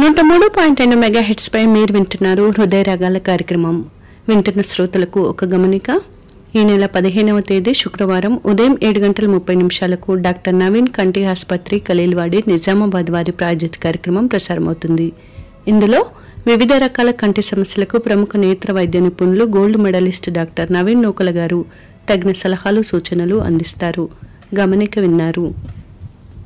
103.2 megahertz పై మీరు వింటున్నారు హృదయ రాగాల కార్యక్రమం. వింటున్న శ్రోతలకు ఒక గమనిక. ఈ నెల 15వ తేదీ శుక్రవారం ఉదయం 7:30 డాక్టర్ నవీన్ కంటి ఆసుపత్రి ఖలీల్వాడి నిజామాబాద్ వారి ప్రాయోజిత కార్యక్రమం ప్రసారమవుతుంది. ఇందులో వివిధ రకాల కంటి సమస్యలకు ప్రముఖ నేత్ర వైద్య నిపుణులు గోల్డ్ మెడలిస్ట్ డాక్టర్ నవీన్ నూకల గారు తగిన సలహాలు సూచనలు అందిస్తారు. గమనిక విన్నారు.